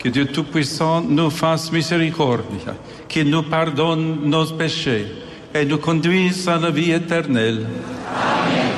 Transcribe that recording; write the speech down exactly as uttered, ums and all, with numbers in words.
Que Dieu Tout-Puissant nous fasse miséricorde, qu'il nous pardonne nos péchés et nous conduise à la vie éternelle.